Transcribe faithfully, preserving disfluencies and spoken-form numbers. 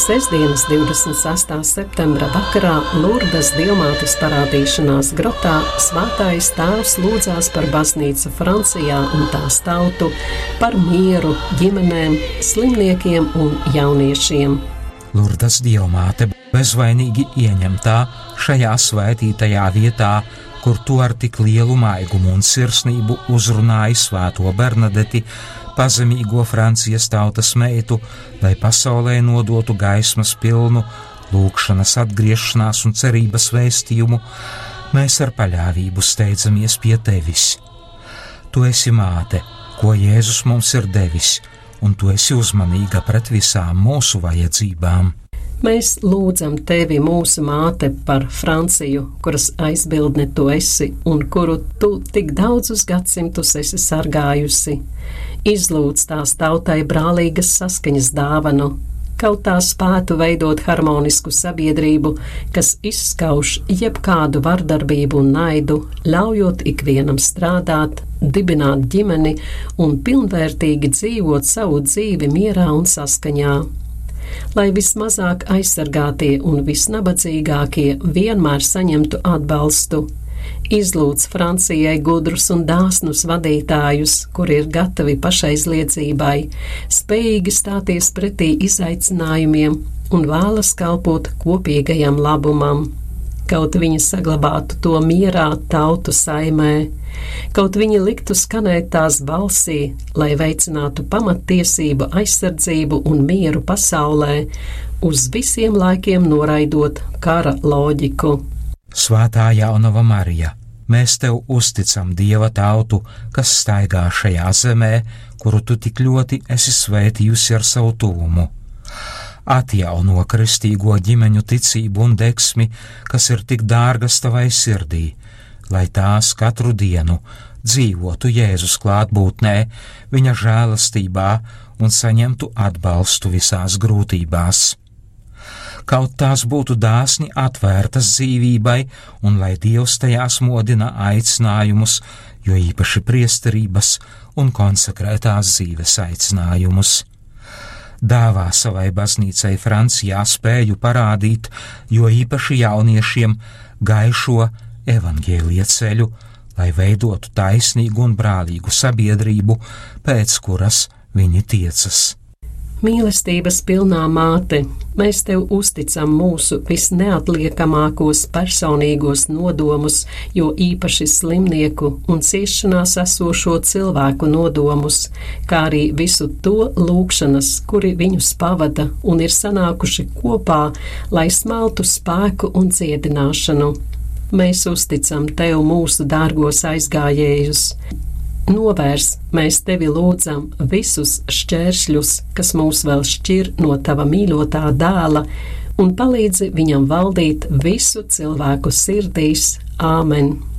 Sestdienas divdesmit sestā septembra vakarā Lurdes Dievmātes parādīšanās grotā Svētais Tēvs lūdzās par baznīcu Francijā un tās tautu, par mieru, ģimenēm, slimniekiem un jauniešiem. Lurdes Dievmāte bezvainīgi ieņemtā šajā svētītajā vietā, kur to ar tik lielu maigumu un sirsnību uzrunāja Svēto Bernadeti, pazemīgo Francijas tautas meitu, lai pasaulē nodotu gaismas pilnu, lūgšanas atgriešanās un cerības vēstījumu, mēs ar paļāvību steidzamies pie tevis. Tu esi māte, ko Jēzus mums ir devis, un tu esi uzmanīga pret visām mūsu vajadzībām. Mēs lūdzam tevi, mūsu māte, par Franciju, kuras aizbildne tu esi un kuru tu tik daudzus gadsimtus esi sargājusi. Izlūdz tās tautai brālīgas saskaņas dāvanu, kaut tā spētu veidot harmonisku sabiedrību, kas izskauž jebkādu vardarbību un naidu, ļaujot ikvienam strādāt, dibināt ģimeni un pilnvērtīgi dzīvot savu dzīvi mierā un saskaņā. Lai vismazāk aizsargātie un visnabadzīgākie vienmēr saņemtu atbalstu. Izlūdz Francijai gudrus un dāsnus vadītājus, kuri ir gatavi pašaizliedzībai, spējīgi stāties pretī izaicinājumiem un vēlas kalpot kopīgajam labumam. Kaut viņi saglabātu to mierā tautu saimē, kaut viņi liktu skanēt tās balsī, lai veicinātu pamattiesību aizsardzību un mieru pasaulē, uz visiem laikiem noraidot kara loģiku. Svētā Jaunava Marija, mēs tev uzticam Dieva tautu, kas staigā šajā zemē, kuru tu tik ļoti esi svētījusi ar savu tuvumu. Atjauno kristīgo ģimeņu ticību un degsmi, kas ir tik dārgas tavai sirdī, lai tās katru dienu dzīvotu Jēzus klātbūtnē, viņa žēlastībā un saņemtu atbalstu visās grūtībās. Kaut tās būtu dāsni atvērtas dzīvībai, un lai Dievs tajās modina aicinājumus, jo īpaši priesterības un konsekrētās dzīves aicinājumus. Dāvā savai baznīcai Francijā spēju parādīt, jo īpaši jauniešiem, gaišo evaņģēlija ceļu, lai veidotu taisnīgu un brālīgu sabiedrību, pēc kuras viņi tiecas. Mīlestības pilnā māte, mēs tev uzticam mūsu visneatliekamākos personīgos nodomus, jo īpaši slimnieku un ciešanās esošo cilvēku nodomus, kā arī visu to lūgšanas, kuri viņus pavada un ir sanākuši kopā, lai smeltu spēku un dziedināšanu. Mēs uzticam tev mūsu dārgos aizgājējus. Novērs, mēs tevi lūdzam visus šķēršļus, kas mūs vēl šķir no tava mīļotā dēla, un palīdzi viņam valdīt visu cilvēku sirdīs. Āmen!